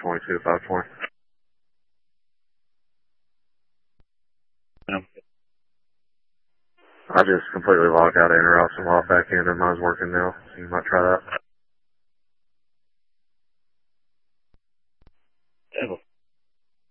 522 to 520. I just completely logged out of Interop and logged back in and mine's working now. So you might try that.